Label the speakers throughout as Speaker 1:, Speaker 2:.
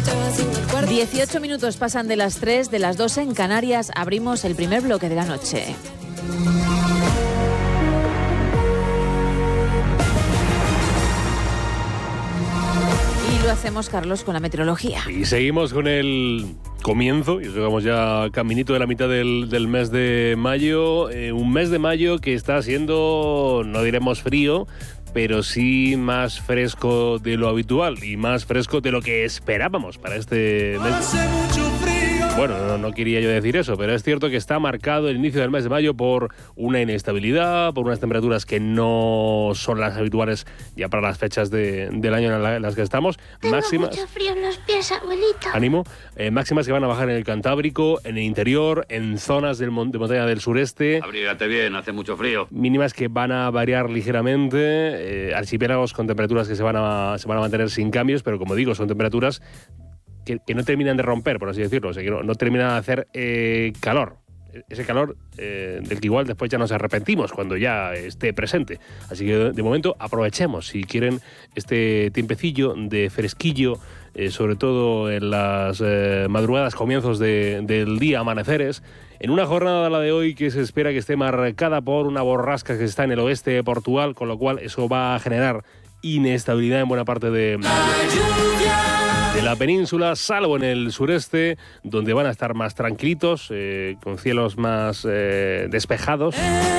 Speaker 1: 18 minutos pasan de las 3, de las 12 en Canarias. Abrimos el primer bloque de la noche. Y lo hacemos, Carlos, con la meteorología.
Speaker 2: Y seguimos con el comienzo, y llegamos ya caminito de la mitad del mes de mayo. Un mes de mayo que está siendo, no diremos frío, pero sí más fresco de lo habitual y más fresco de lo que esperábamos para este mes.
Speaker 3: Hace mucho frío.
Speaker 2: Bueno, no quería yo decir eso, pero es cierto que está marcado el inicio del mes de mayo por una inestabilidad, por unas temperaturas que no son las habituales ya para las fechas del año en las que estamos.
Speaker 4: Tengo
Speaker 2: Máximas,
Speaker 4: mucho frío en los pies, abuelita.
Speaker 2: ánimo, máximas que van a bajar en el Cantábrico, en el interior, en zonas de montaña del sureste.
Speaker 5: Abrígate bien, hace mucho frío.
Speaker 2: Mínimas que van a variar ligeramente, archipiélagos con temperaturas que se van a mantener sin cambios, pero como digo, son temperaturas que no terminan de romper, por así decirlo, o sea, que no terminan de hacer calor. Ese calor del que igual después ya nos arrepentimos cuando ya esté presente. Así que de momento aprovechemos, si quieren, este tiempecillo de fresquillo, sobre todo en las madrugadas, comienzos del día, amaneceres, en una jornada, la de hoy, que se espera que esté marcada por una borrasca que está en el oeste de Portugal, con lo cual eso va a generar inestabilidad en buena parte de la península, salvo en el sureste, donde van a estar más tranquilitos, con cielos más despejados.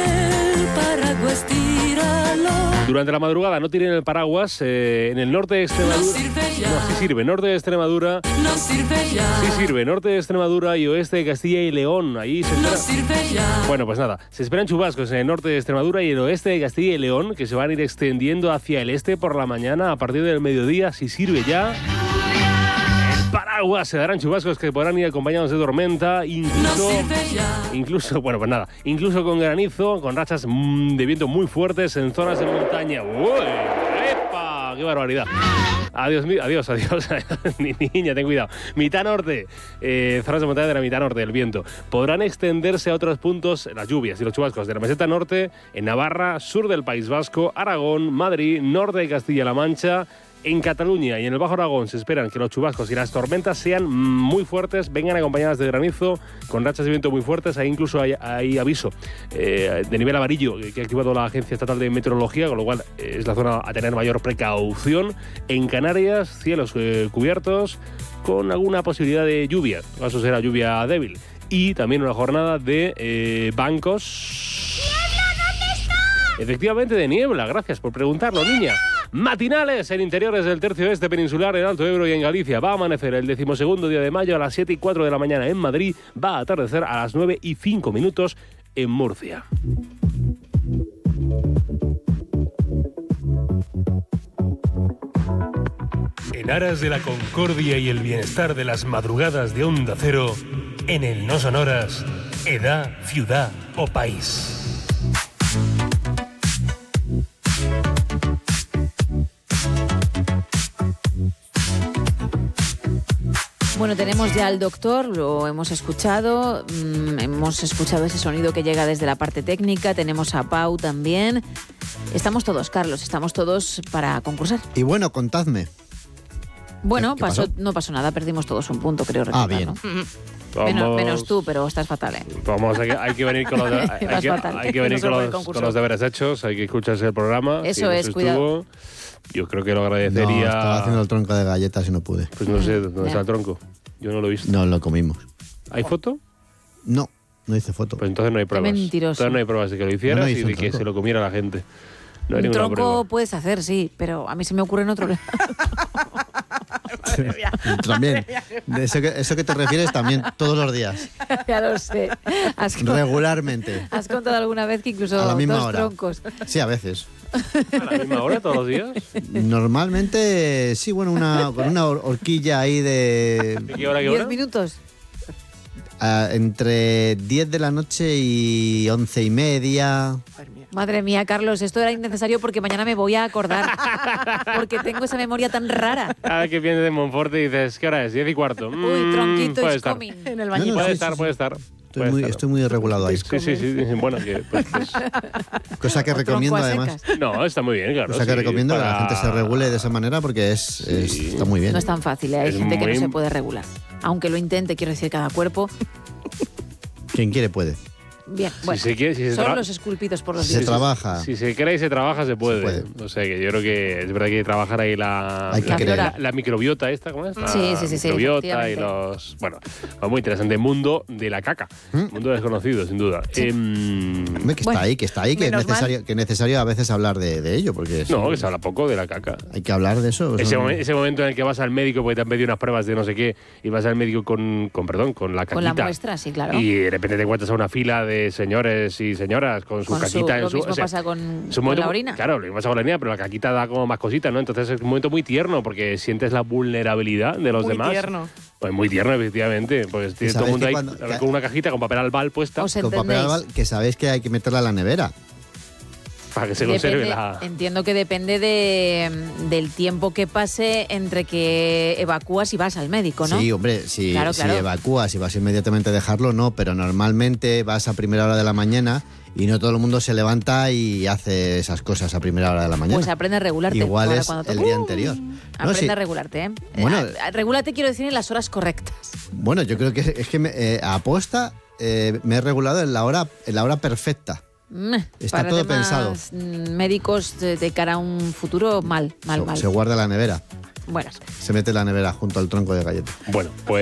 Speaker 2: Durante la madrugada no tiren el paraguas. En el norte de Extremadura... No, sí sirve. Norte de Extremadura... Sí sirve. Norte de Extremadura y oeste de Castilla y León. Ahí se espera... Bueno, pues nada. Se esperan chubascos en el norte de Extremadura y el oeste de Castilla y León, que se van a ir extendiendo hacia el este por la mañana a partir del mediodía. Si sirve ya... paraguas, se darán chubascos que podrán ir acompañados de tormenta, incluso, bueno, pues nada, incluso con granizo, con rachas de viento muy fuertes en zonas de montaña. ¡Uy! ¡Epa! ¡Qué barbaridad! Adiós, niña, ten cuidado. Mitad norte, zonas de montaña de la mitad norte del viento. Podrán extenderse a otros puntos las lluvias y los chubascos de la meseta norte, en Navarra, sur del País Vasco, Aragón, Madrid, norte de Castilla-La Mancha. En Cataluña y en el Bajo Aragón se esperan que los chubascos y las tormentas sean muy fuertes, vengan acompañadas de granizo, con rachas de viento muy fuertes. Ahí incluso hay aviso de nivel amarillo que ha activado la Agencia Estatal de Meteorología, con lo cual es la zona a tener mayor precaución. En Canarias, cielos cubiertos con alguna posibilidad de lluvia. Eso será lluvia débil. Y también una jornada de bancos.
Speaker 4: ¡Niebla, dónde está!
Speaker 2: Efectivamente, de niebla. Gracias por preguntarlo, niña. Matinales en interiores del tercio oeste peninsular, en Alto Ebro y en Galicia. Va a amanecer el 12º día de mayo a las 7:04 de la mañana en Madrid. Va a atardecer a las 9:05 en Murcia. En aras de la concordia y el bienestar de las madrugadas de Onda Cero, en el No Sonoras, edad, ciudad o país.
Speaker 1: Bueno, tenemos ya al doctor, lo hemos escuchado ese sonido que llega desde la parte técnica, tenemos a Pau también. Estamos todos, Carlos, estamos todos para concursar.
Speaker 6: Y bueno, contadme.
Speaker 1: Bueno,
Speaker 6: ¿Qué pasó?
Speaker 1: no pasó nada, perdimos todos un punto, creo recordar,
Speaker 6: bien.
Speaker 1: ¿no? Menos tú, pero estás fatal, ¿eh?
Speaker 2: Vamos, hay que venir con los con los deberes hechos, hay que escucharse el programa.
Speaker 1: Eso es, cuidado.
Speaker 2: Yo creo que lo agradecería...
Speaker 6: No, estaba haciendo el tronco de galletas y no pude.
Speaker 2: Pues no sé, ¿dónde está el tronco? Yo no lo he visto.
Speaker 6: No, lo comimos.
Speaker 2: ¿Hay foto?
Speaker 6: No hice foto.
Speaker 2: Pues entonces no hay pruebas.
Speaker 1: Qué mentiroso.
Speaker 2: Entonces no hay pruebas de que lo hicieras y de que se lo comiera la gente. No hay
Speaker 1: un
Speaker 2: ninguna
Speaker 1: tronco
Speaker 2: prueba.
Speaker 1: puedes hacer, sí, pero a mí se me ocurre en otro lado.
Speaker 6: También. De eso que te refieres también todos los días.
Speaker 1: Ya lo sé.
Speaker 6: Regularmente.
Speaker 1: ¿Has contado alguna vez que incluso
Speaker 6: A la misma
Speaker 1: dos
Speaker 6: hora.
Speaker 1: troncos?
Speaker 6: Sí, a veces.
Speaker 2: ¿A la misma hora todos los días?
Speaker 6: Normalmente, sí, bueno, con una horquilla ahí de...
Speaker 2: ¿De qué hora,
Speaker 1: 10 minutos.
Speaker 6: Entre 10 de la noche y 11:30.
Speaker 1: Madre mía, Carlos, esto era innecesario porque mañana me voy a acordar. Porque tengo esa memoria tan rara.
Speaker 2: Cada vez que piensas en Monforte y dices, ¿qué hora es? 10:15.
Speaker 1: Uy, tronquito
Speaker 2: puede
Speaker 1: is
Speaker 2: estar.
Speaker 1: coming.
Speaker 7: En el
Speaker 6: No,
Speaker 7: bañito.
Speaker 6: no,
Speaker 2: Puede
Speaker 6: sí,
Speaker 2: estar,
Speaker 6: sí,
Speaker 2: puede
Speaker 6: sí.
Speaker 2: estar.
Speaker 6: Estoy muy regulado ahí.
Speaker 2: Sí. Bueno, que pues,
Speaker 6: cosa que recomiendo además.
Speaker 2: No, está muy bien, claro.
Speaker 6: Cosa que recomiendo que la gente se regule de esa manera porque está muy bien.
Speaker 1: No es tan fácil, hay gente que no se puede regular. Aunque lo intente, quiero decir, cada cuerpo.
Speaker 6: Quien quiere puede.
Speaker 1: Bien, bueno, son los esculpidos por los
Speaker 6: dioses. Se trabaja.
Speaker 2: Si se quiere y se trabaja, se puede. O sea, que yo creo que es verdad que hay que trabajar ahí la microbiota esta, ¿cómo es?
Speaker 1: Sí.
Speaker 2: Microbiota y los... Bueno, muy interesante. Mundo de la caca. Mundo desconocido, sin duda.
Speaker 6: Sí. Que está ahí, que es necesario a veces hablar de ello. Porque
Speaker 2: que se habla poco de la caca.
Speaker 6: Hay que hablar de eso.
Speaker 2: Ese momento en el que vas al médico porque te han pedido unas pruebas de no sé qué y vas al médico con la caquita.
Speaker 1: Con la muestra, sí, claro.
Speaker 2: Y de repente te encuentras a una fila de señores y señoras con su caquita.
Speaker 1: Lo mismo pasa con la orina.
Speaker 2: Claro, lo mismo pasa con la orina, pero la caquita da como más cositas, ¿no? Entonces es un momento muy tierno porque sientes la vulnerabilidad de los demás. Muy tierno. Pues muy tierno, efectivamente. Pues tiene todo el mundo ahí con una cajita con papel albal puesta.
Speaker 6: Con papel albal, que sabéis que hay que meterla a la nevera.
Speaker 2: Para que se conserve
Speaker 1: Entiendo que depende del tiempo que pase entre que evacúas y vas al médico, ¿no?
Speaker 6: Sí, hombre, si evacúas y vas inmediatamente a dejarlo, no, pero normalmente vas a primera hora de la mañana y no todo el mundo se levanta y hace esas cosas a primera hora de la mañana.
Speaker 1: Pues aprende a regularte.
Speaker 6: Igual es el día anterior.
Speaker 1: Aprende a regularte, ¿eh?
Speaker 6: Bueno,
Speaker 1: regúlate, quiero decir, en las horas correctas.
Speaker 6: Bueno, yo creo que es que aposta me he regulado en la hora perfecta. Está todo pensado.
Speaker 1: Médicos de cara a un futuro, mal.
Speaker 6: Se guarda la nevera.
Speaker 1: Bueno.
Speaker 6: Se mete la nevera junto al tronco de galleta.
Speaker 2: Bueno, pues